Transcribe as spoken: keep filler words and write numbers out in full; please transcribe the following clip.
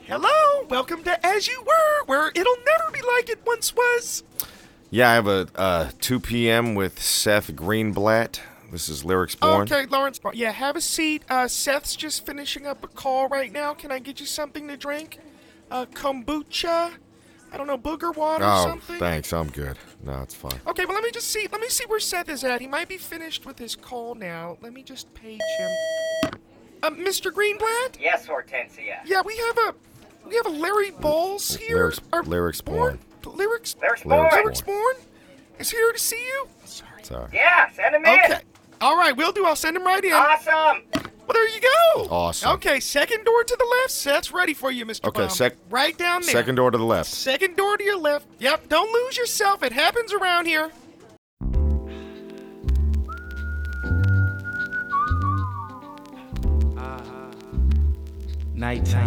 Hello, welcome to As You Were, where it'll never be like it once was. Yeah, I have a uh, two p.m. with Seth Greenblatt. This is Lyrics Born. Okay, Lawrence. Yeah, have a seat. Uh, Seth's just finishing up a call right now. Can I get you something to drink? Uh, kombucha? I don't know, booger water or Oh, something? thanks. I'm good. No, it's fine. Okay, well, let me just see. Let me see where Seth is at. He might be finished with his call now. Let me just page him. Uh, Mister Greenblatt? Yes, Hortensia. Yeah, we have a we have a Larry Bowles here. Lyrics- Or- Lyrics Born. Lyrics. Lyrics Lyrics Born. Lyrics Born is here to see you. Sorry. Sorry. Yeah, send him in. Okay. All right, will do. I'll send him right in. Awesome. Well, there you go. Awesome. Okay, second door to the left. Seth's ready for you, Mister Okay, Baum. sec- Right down there. Second door to the left. Second door to your left. Yep, don't lose yourself. It happens around here. Nighttime.